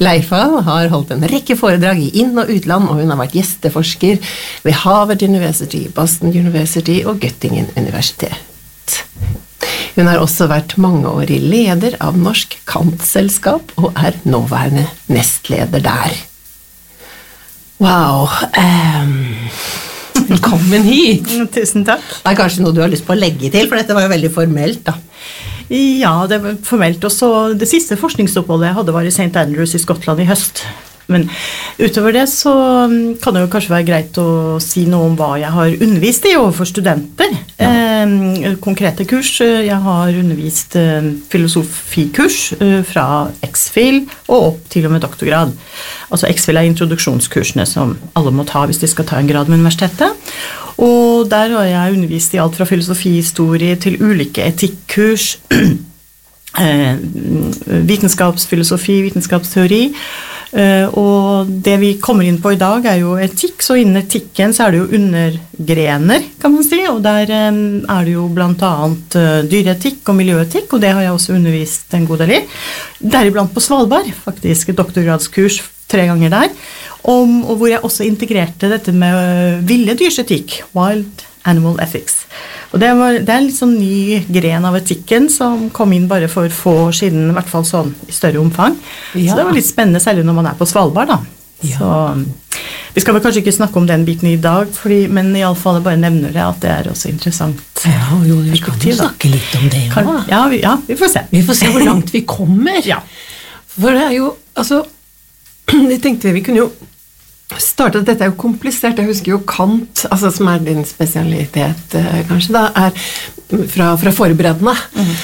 Leifa har holdt en rekke foredrag I inn- og utland, og hun har vært gjesteforsker ved Harvard University, Boston University og Göttingen Universitet. Hun har også vært mangeårig leder av Norsk Kant-selskap, og nåværende nestleder der. Wow! Velkommen hit! Tusen takk. Det kanskje noe du har lyst på å legge til, for dette var jo veldig formelt da. Ja, det var formelt. Og så det siste forskningsoppholdet jeg hadde var I St. Andrews I Skottland I høst. Men utover det så kan det jo kanskje være greit å si noe om hva jeg har undervist I overfor studenter. Konkrete kurs. Jeg har undervist filosofikurs fra X-Fil og opp til og med doktorgrad. Altså X-Fil introduksjonskursene som alle må ta hvis de skal ta en grad med universitetet. Og der har jeg undervist I alt fra filosofihistorie til ulike etikkurs, vitenskapsfilosofi, vitenskapsteori. Og det vi kommer inn på I dag jo etikk, så innen etikken så det jo undergrener, kan man si, og der det jo blant annet dyreetikk og miljøetikk, og det har jeg også undervist en god del I. Deriblant på Svalbard, faktisk, et doktorgradskurs 3 ganger der, og hvor jeg også integrerte dette med ville dyrsetikk, wild animal ethics. Og det en litt sånn ny gren av etikken som kom inn bare for få år siden, I hvert fall sånn I større omfang. Ja. Så det var litt spennende, særlig når man på Svalbard da. Ja. Så vi skal vel kanskje ikke snakke om den biten I dag, men I alle fall jeg bare nevner det, at det også interessant. Ja, jo, vi kan jo snakke litt om det. Ja, vi får se. Vi får se hvor langt vi kommer. Ja. For det jo, altså, jeg tenkte vi kunne jo starte, dette jo komplisert, jeg husker jo Kant, altså som din spesialitet kanskje da, fra forberedende,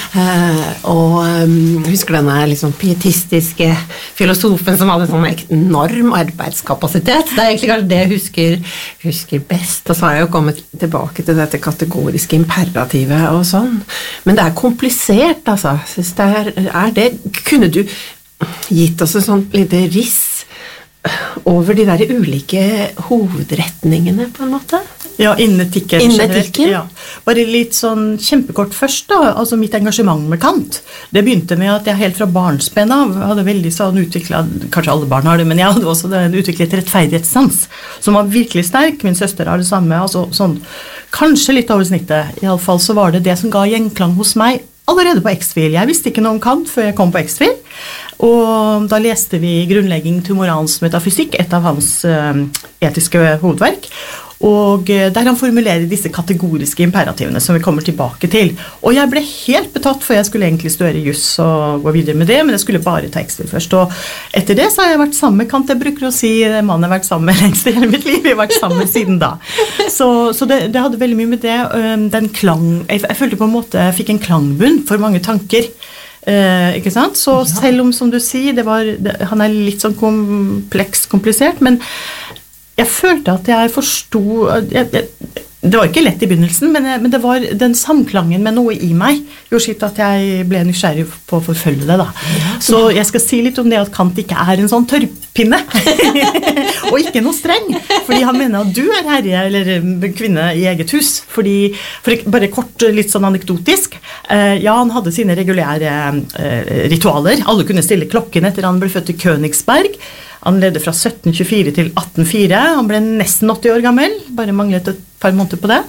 og husker denne liksom pietistiske filosofen som hadde sånn enorm arbeidskapasitet, det egentlig kanskje det jeg husker best, og så har jeg jo kommet tilbake til dette kategoriske imperativet og sånn, men det komplisert, altså, synes det kunne du gitt oss en sånn lite riss over de der ulike hovedretningene på en måte? Ja, innen etikken. Innen etikken? Ja. Bare litt sånn kjempekort først da, altså mitt engasjement med Kant. Det begynte med at jeg helt fra barnsben av hadde veldig sånn utviklet, kanskje alle barn har det, men jeg hadde også utviklet rettferdighetssans, som var virkelig sterk. Min søster har det samme, altså sånn, kanskje litt over snittet. I alle fall så var det det som ga gjenklang hos meg allerede på X-Fil. Jeg visste ikke noe om Kant før jeg kom på X-Fil, og da leste vi Grunnlegging til moralens metafysikk, et av hans etiske hovedverk, og der han formulerer disse kategoriske imperativene som vi kommer tilbake til. Og jeg ble helt betatt, for jeg skulle egentlig studere juss og gå videre med det, men jeg skulle bare ta X-Fil først. Og etter det så har jeg vært sammen med Kant. Jeg bruker å si mannen har vært sammen med lengst I hele mitt liv. Vi har vært sammen siden da. Så det hadde veldig mye med det. Den klang, jeg følte på en måte jeg fikk en klangbunn for mange tanker. Ikke sant? Så selv om, som du sier, han litt sånn komplisert, men jeg følte at jeg forstod, det var ikke lett I begynnelsen, men det var den samklangen med noe I meg, gjorde sitt at jeg ble nysgjerrig på å forfølge det da. Så jeg skal si litt om det at Kant ikke en sånn tørrpinne, og ikke noe streng, fordi han mener at du herre eller kvinne I eget hus, for bare kort, litt sånn anekdotisk, ja, han hadde sine regulære ritualer, alle kunne stille klokken etter han ble født I Königsberg, han levde fra 1724 til 1804, han ble nesten 80 år gammel, bare manglet et par måneder på det,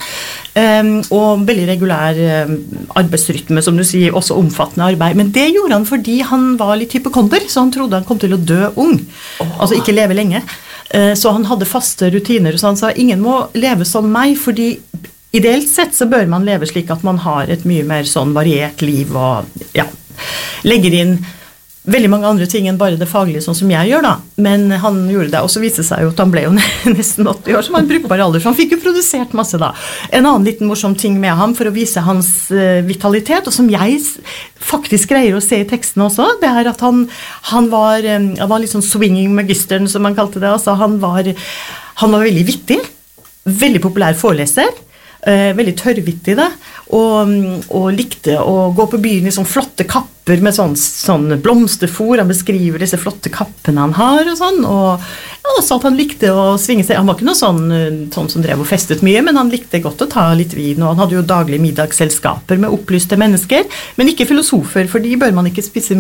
og veldig regulær arbeidsrytme, som du sier, også omfattende arbeid, men det gjorde han fordi han var litt hypokonder, så han trodde han kom til å dø ung, altså ikke leve lenge, så han hadde faste rutiner, så han sa, ingen må leve som meg, fordi ideelt sett så bør man leve slik at man har et mye mer sånn variert liv, og ja, legger inn veldig mange andre ting enn bare det faglige sånn som jeg gjør da, men han gjorde det, og så viste det seg jo at han ble jo nesten 80 år, som var en brukbar alder, så han fikk jo produsert masse da. En annen liten morsom ting med ham for å vise hans vitalitet, og som jeg faktisk greier å se I teksten også, det at han var litt sånn swinging magisteren, som man kalte det, altså han var veldig vittig, veldig populær foreleser, veldig tørrvittig da, og likte å gå på byen I sånn flotte kapper med sånn blomsterfor, han beskriver disse flotte kappene han har og sånn, og ja, så at han likte å svinge seg, han var ikke noe sånn som drev og festet mye, men han likte godt å ta litt vin, og han hadde jo daglige middagsselskaper med opplyste mennesker, men ikke filosofer, for de bør man ikke spise